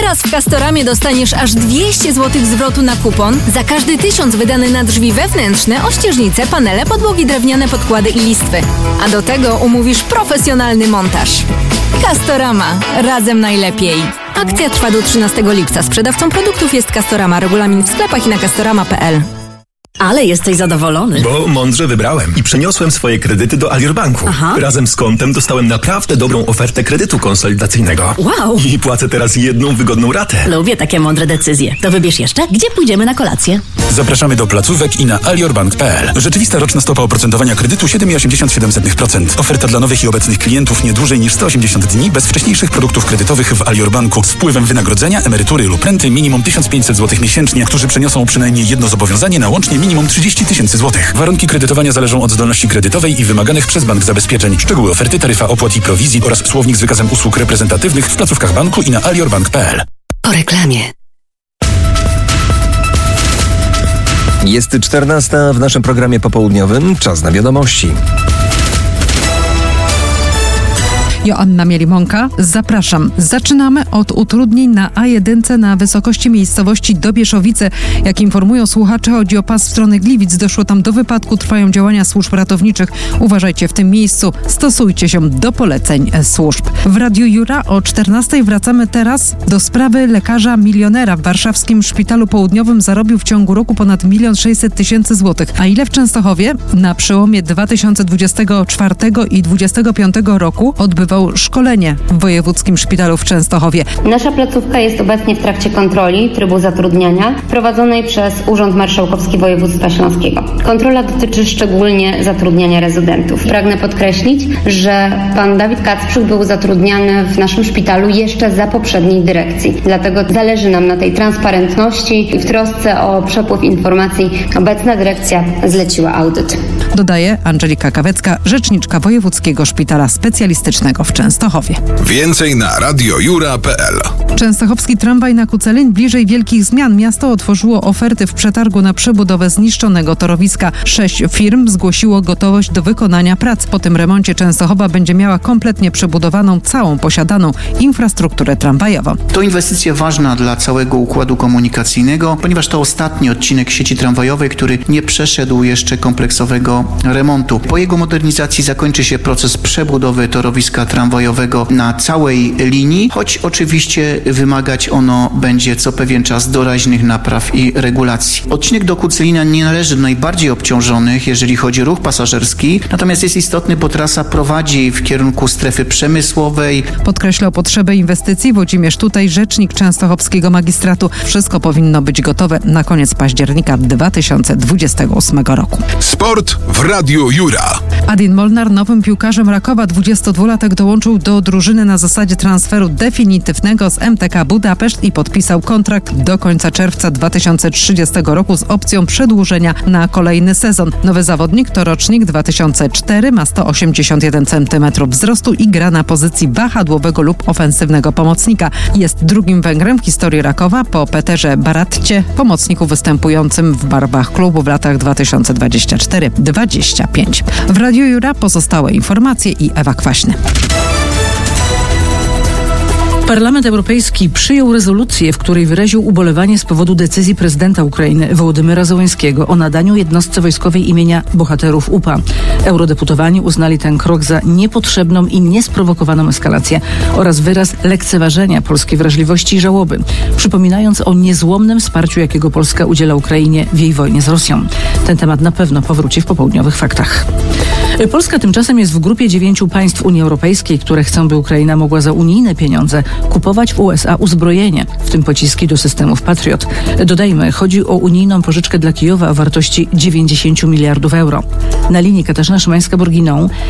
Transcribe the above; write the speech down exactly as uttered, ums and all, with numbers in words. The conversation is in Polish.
Teraz w Castoramie dostaniesz aż dwieście złotych zwrotu na kupon za każdy tysiąc wydany na drzwi wewnętrzne, ościeżnice, panele, podłogi drewniane, podkłady i listwy. A do tego umówisz profesjonalny montaż. Castorama. Razem najlepiej. Akcja trwa do trzynastego lipca. Sprzedawcą produktów jest Castorama. Regulamin w sklepach i na castorama kropka p l. Ale jesteś zadowolony. Bo mądrze wybrałem i przeniosłem swoje kredyty do Alior Banku. Aha. Razem z kontem dostałem naprawdę dobrą ofertę kredytu konsolidacyjnego. Wow. I płacę teraz jedną wygodną ratę. Lubię takie mądre decyzje. To wybierz jeszcze, gdzie pójdziemy na kolację. Zapraszamy do placówek i na aliorbank kropka p l. Rzeczywista roczna stopa oprocentowania kredytu siedem przecinek osiemdziesiąt siedem procent. Oferta dla nowych i obecnych klientów nie dłużej niż sto osiemdziesiąt dni bez wcześniejszych produktów kredytowych w Alior Banku z wpływem wynagrodzenia, emerytury lub renty minimum tysiąc pięćset złotych miesięcznie, którzy przeniosą przynajmniej jedno zobowiązanie na łącznie minimum trzydzieści tysięcy złotych. Warunki kredytowania zależą od zdolności kredytowej i wymaganych przez bank zabezpieczeń. Szczegóły oferty, taryfa opłat i prowizji oraz słownik z wykazem usług reprezentatywnych w placówkach banku i na aliorbank kropka p l. Po reklamie. Jest czternasta w naszym programie popołudniowym. Czas na wiadomości. Joanna Mielimonka, zapraszam. Zaczynamy od utrudnień na A jeden na wysokości miejscowości Dobieszowice. Jak informują słuchacze, chodzi o pas w stronę Gliwic. Doszło tam do wypadku, trwają działania służb ratowniczych. Uważajcie w tym miejscu, stosujcie się do poleceń służb. W Radiu Jura o czternastej wracamy teraz do sprawy lekarza milionera. W warszawskim szpitalu południowym zarobił w ciągu roku ponad milion sześćset tysięcy złotych. A ile w Częstochowie? Na przełomie dwa tysiące dwudziestego czwartego i dwudziestego piątego roku odbywał szkolenie w Wojewódzkim Szpitalu w Częstochowie. Nasza placówka jest obecnie w trakcie kontroli trybu zatrudniania prowadzonej przez Urząd Marszałkowski Województwa Śląskiego. Kontrola dotyczy szczególnie zatrudniania rezydentów. Pragnę podkreślić, że pan Dawid Kacprzuk był zatrudniany w naszym szpitalu jeszcze za poprzedniej dyrekcji. Dlatego zależy nam na tej transparentności i w trosce o przepływ informacji obecna dyrekcja zleciła audyt. Dodaje Angelika Kawecka, rzeczniczka Wojewódzkiego Szpitala Specjalistycznego w Częstochowie. Więcej na radiojura kropka p l. Częstochowski tramwaj na Kucelin bliżej wielkich zmian. Miasto otworzyło oferty w przetargu na przebudowę zniszczonego torowiska. Sześć firm zgłosiło gotowość do wykonania prac. Po tym remoncie Częstochowa będzie miała kompletnie przebudowaną całą posiadaną infrastrukturę tramwajową. To inwestycja ważna dla całego układu komunikacyjnego, ponieważ to ostatni odcinek sieci tramwajowej, który nie przeszedł jeszcze kompleksowego remontu. Po jego modernizacji zakończy się proces przebudowy torowiska tramwajowego na całej linii, choć oczywiście wymagać ono będzie co pewien czas doraźnych napraw i regulacji. Odcinek do Kucelina nie należy do najbardziej obciążonych, jeżeli chodzi o ruch pasażerski, natomiast jest istotny, bo trasa prowadzi w kierunku strefy przemysłowej. Podkreślał potrzebę inwestycji Włodzimierz Tutaj, rzecznik Częstochowskiego Magistratu. Wszystko powinno być gotowe na koniec października dwa tysiące dwudziestego ósmego roku. Sport w Radiu Jura. Adin Molnar, nowym piłkarzem Rakowa, dwudziestodwulatek, dołączył do drużyny na zasadzie transferu definitywnego z M T K Budapeszt i podpisał kontrakt do końca czerwca dwa tysiące trzydziestego roku z opcją przedłużenia na kolejny sezon. Nowy zawodnik to rocznik dwa tysiące cztery, ma sto osiemdziesiąt jeden centymetrów wzrostu i gra na pozycji wahadłowego lub ofensywnego pomocnika. Jest drugim Węgrem w historii Rakowa po Peterze Baratcie, pomocniku występującym w barwach klubu w latach dwa tysiące dwadzieścia cztery dwadzieścia pięć. W Radiu Jura pozostałe informacje i Ewa Kwaśny. Parlament Europejski przyjął rezolucję, w której wyraził ubolewanie z powodu decyzji prezydenta Ukrainy Wołodymyra Zełenskiego o nadaniu jednostce wojskowej imienia bohaterów U P A. Eurodeputowani uznali ten krok za niepotrzebną i niesprowokowaną eskalację oraz wyraz lekceważenia polskiej wrażliwości i żałoby, przypominając o niezłomnym wsparciu, jakiego Polska udziela Ukrainie w jej wojnie z Rosją. Ten temat na pewno powróci w popołudniowych faktach. Polska tymczasem jest w grupie dziewięciu państw Unii Europejskiej, które chcą, by Ukraina mogła za unijne pieniądze kupować w U S A uzbrojenie, w tym pociski do systemów Patriot. Dodajmy, chodzi o unijną pożyczkę dla Kijowa o wartości dziewięćdziesiąt miliardów euro. Na linii Katarzyna Szymańska-Borginą.